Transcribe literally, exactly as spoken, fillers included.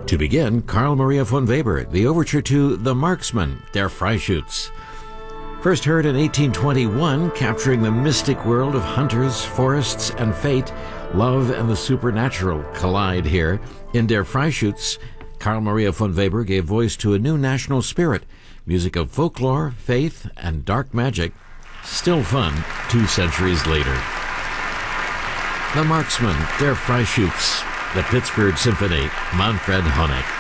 To begin, Carl Maria von Weber, the overture to The Marksman, Der Freischütz. First heard in eighteen twenty-one, capturing the mystic world of hunters, forests, and fate, love and the supernatural collide here. In Der Freischütz, Carl Maria von Weber gave voice to a new national spirit, music of folklore, faith, and dark magic, still fun two centuries later. The Marksman, Der Freischütz, the Pittsburgh Symphony, Manfred Honeck.